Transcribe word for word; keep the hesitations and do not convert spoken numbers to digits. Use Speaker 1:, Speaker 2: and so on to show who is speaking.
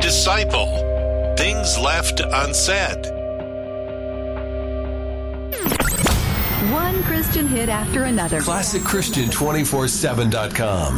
Speaker 1: Disciple. Things left unsaid.
Speaker 2: One Christian hit after another.
Speaker 3: Classic Christian two forty-seven dot com.